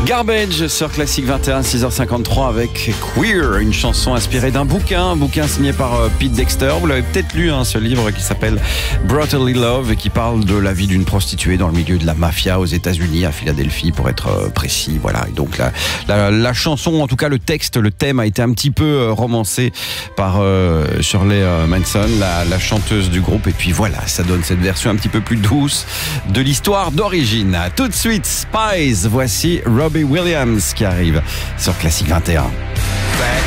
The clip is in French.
Garbage sur Classic 21, 6h53 avec Queer, une chanson inspirée d'un bouquin signé par Pete Dexter. Vous l'avez peut-être lu, ce livre qui s'appelle Brutally Love et qui parle de la vie d'une prostituée dans le milieu de la mafia aux États-Unis, à Philadelphie pour être précis. Voilà. Et donc la chanson, en tout cas le thème a été un petit peu romancé par Shirley Manson, la chanteuse du groupe. Et puis voilà, ça donne cette version un petit peu plus douce de l'histoire d'origine. Tout de suite, Spies, voici Robbie Williams qui arrive sur Classic 21.